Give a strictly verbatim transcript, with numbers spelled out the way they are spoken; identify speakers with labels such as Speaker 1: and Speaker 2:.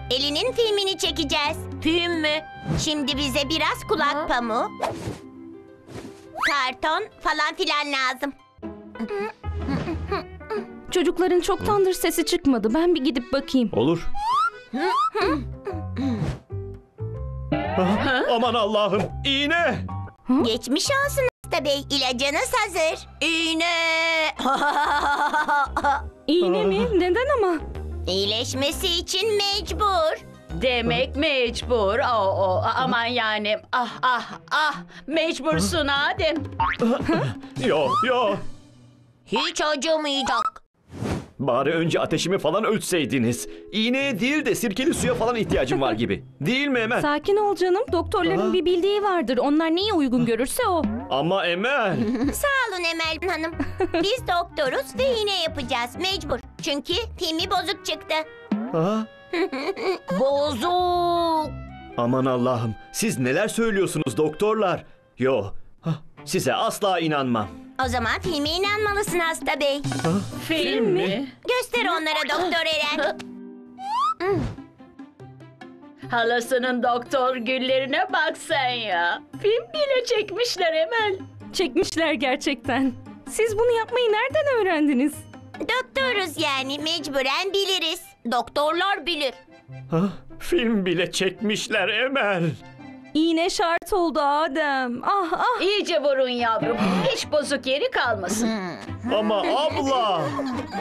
Speaker 1: Elinin filmini çekeceğiz. Film mü? Şimdi bize biraz kulak pamuğu, karton falan filan lazım.
Speaker 2: Çocukların çoktandır sesi çıkmadı. Ben bir gidip bakayım.
Speaker 3: Olur. Ah, aman Allah'ım, iğne!
Speaker 1: Geçmiş olsun hasta bey. İlacınız hazır. İğne.
Speaker 2: İğne mi? Neden ama?
Speaker 1: İyileşmesi için mecbur.
Speaker 4: Demek mecbur. O, o, aman yani. Ah ah ah. Mecbursun Adem.
Speaker 3: Yo, yo.
Speaker 1: Hiç acımayacak.
Speaker 3: Bari önce ateşimi falan ölçseydiniz. İğneye değil de sirkeli suya falan ihtiyacım var gibi. Değil mi Emel?
Speaker 2: Sakin ol canım. Doktorların
Speaker 3: Aa.
Speaker 2: bir bildiği vardır. Onlar neyi uygun görürse o.
Speaker 3: Ama Emel.
Speaker 1: Sağ olun Emel Hanım. Biz doktoruz ve iğne yapacağız. Mecbur. Çünkü filmi bozuk çıktı.
Speaker 3: Ha?
Speaker 1: Bozuk.
Speaker 3: Aman Allah'ım, siz neler söylüyorsunuz doktorlar? Yo, hah, size asla inanmam.
Speaker 1: O zaman filme inanmalısın hasta bey.
Speaker 4: Film mi?
Speaker 1: Göster onlara Doktor Eren.
Speaker 4: Halasının doktor güllerine bak sen ya. Film bile çekmişler Emel.
Speaker 2: Çekmişler gerçekten. Siz bunu yapmayı nereden öğrendiniz?
Speaker 1: Doktoruz yani, mecburen biliriz. Doktorlar bilir.
Speaker 3: Hah, film bile çekmişler Emel.
Speaker 2: İğne şart oldu Adem. Ah ah.
Speaker 4: İyice vurun yavrum. Hiç bozuk yeri kalmasın.
Speaker 3: Ama abla.